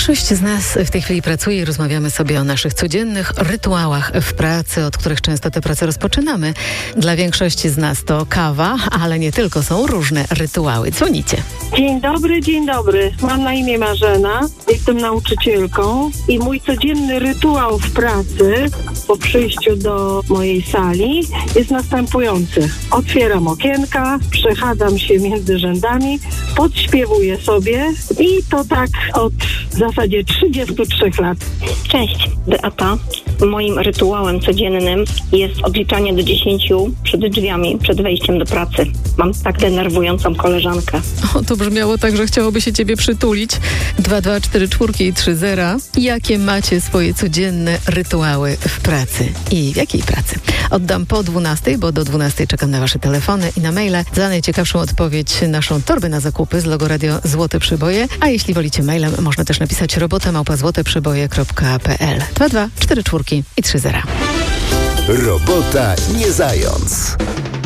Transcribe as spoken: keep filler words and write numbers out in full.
Większość z nas w tej chwili pracuje i rozmawiamy sobie o naszych codziennych rytuałach w pracy, od których często tę pracę rozpoczynamy. Dla większości z nas to kawa, ale nie tylko, są różne rytuały. Dzwonicie. Dzień dobry, dzień dobry. Mam na imię Marzena, jestem nauczycielką i mój codzienny rytuał w pracy po przyjściu do mojej sali jest następujący. Otwieram okienka, przechadzam się między rzędami, podśpiewuję sobie i to tak od w zasadzie trzydziestu trzech lat. Cześć, Beata. Moim rytuałem codziennym jest odliczanie do dziesięciu przed drzwiami, przed wejściem do pracy. Mam tak denerwującą koleżankę. O, to brzmiało tak, że chciałoby się ciebie przytulić. dwa dwa cztery cztery i trzy zero. Jakie macie swoje codzienne rytuały w pracy? I w jakiej pracy? Oddam po dwunastej, bo do dwunastej czekam na wasze telefony i na maile. Za najciekawszą odpowiedź naszą torbę na zakupy z logo Radio Złote Przyboje. A jeśli wolicie mailem, można też napisać robota małpa złote przyboje kropka p l. dwa dwa cztery cztery i trzy zero. Robota nie zając.